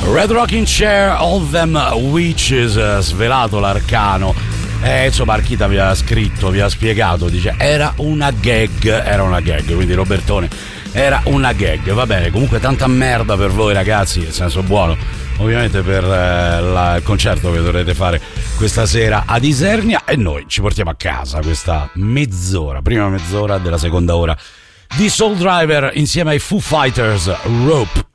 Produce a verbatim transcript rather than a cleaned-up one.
Red Rocking Chair, All Them Witches, svelato l'arcano. Eh, insomma, Archita vi ha scritto, vi ha spiegato, dice era una gag, era una gag, quindi Robertone, era una gag, va bene, comunque tanta merda per voi ragazzi, nel senso buono, ovviamente per eh, la, il concerto che dovrete fare questa sera ad Isernia, e noi ci portiamo a casa questa mezz'ora, prima mezz'ora della seconda ora di Soul Driver insieme ai Foo Fighters, Rope.